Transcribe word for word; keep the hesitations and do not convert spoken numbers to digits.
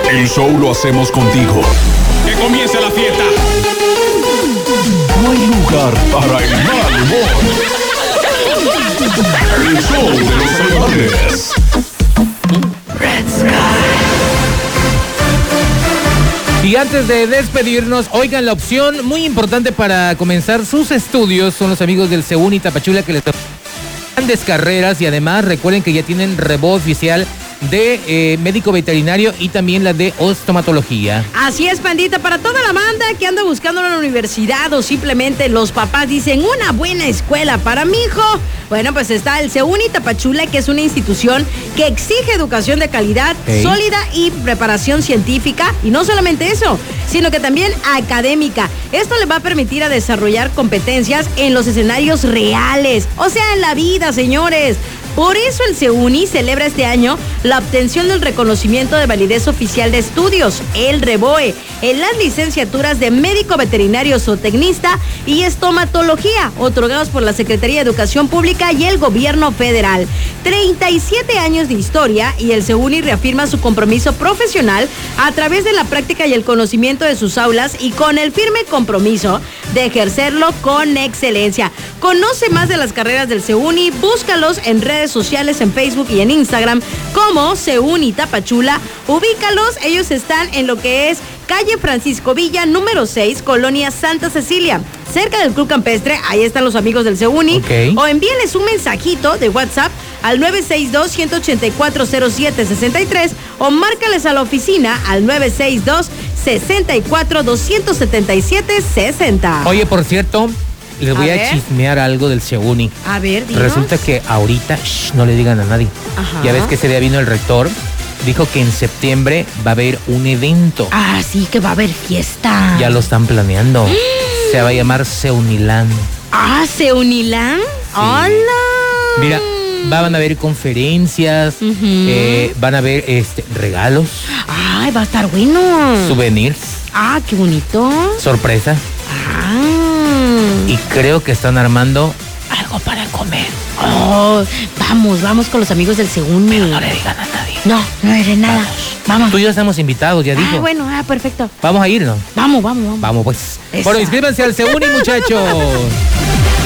El show lo hacemos contigo. ¡Que comience la fiesta! No hay lugar para el mal humor. El show de los salvajes. Red Sky. Y antes de despedirnos, oigan, la opción muy importante para comenzar sus estudios son los amigos del Seuni Tapachula, que les dan grandes carreras, y además recuerden que ya tienen rebo oficial de eh, médico veterinario y también la de estomatología. Así es, pandita, para toda la banda que anda buscando una universidad o simplemente los papás dicen una buena escuela para mi hijo. Bueno, pues está el Seuni Tapachula, que es una institución que exige educación de calidad, hey. sólida y preparación científica. Y no solamente eso, sino que también académica. Esto le va a permitir a desarrollar competencias en los escenarios reales, o sea, en la vida, señores. Por eso el Seuni celebra este año la obtención del reconocimiento de validez oficial de estudios, el REVOE, en las licenciaturas de médico veterinario zootecnista y estomatología, otorgados por la Secretaría de Educación Pública y el Gobierno Federal. treinta y siete años de historia, y el Seuni reafirma su compromiso profesional a través de la práctica y el conocimiento de sus aulas, y con el firme compromiso de ejercerlo con excelencia. Conoce más de las carreras del Seuni, búscalos en redes sociales, en Facebook y en Instagram como Seuni Tapachula. Ubícalos, ellos están en lo que es calle Francisco Villa, número seis, Colonia Santa Cecilia, cerca del Club Campestre. Ahí están los amigos del Seuni. Okay. O envíenles un mensajito de WhatsApp al nueve seis dos, uno ocho cuatro, cero siete seis tres, o márcales a la oficina al nueve seis dos, seis cuatro, dos siete siete, seis cero. Oye, por cierto, les voy a, a chismear algo del Seuni. A ver, dinos. Resulta que ahorita, shh, no le digan a nadie. Ajá. Ya ves que ese día vino el rector, dijo que en septiembre va a haber un evento. Ah, sí, que va a haber fiesta. Ya lo están planeando. Mm. Se va a llamar Seuniland. Ah, ¿Seuniland? Sí. ¡Hola! Mira, van a haber conferencias, uh-huh. eh, van a haber este, regalos. ¡Ay, va a estar bueno! Souvenirs. ¡Ah, qué bonito! Sorpresa. ¡Ah! Y creo que están armando algo para comer. Oh, vamos, vamos con los amigos del Seuni. Pero no le digan a nadie. No, no le diré nada. Vamos. vamos. Tú y yo estamos invitados, ya dijo. Ah, bueno, ah, perfecto. Vamos a irnos. Vamos, vamos, vamos. Vamos, pues. Esa. Bueno, inscríbanse al Seuni, muchachos.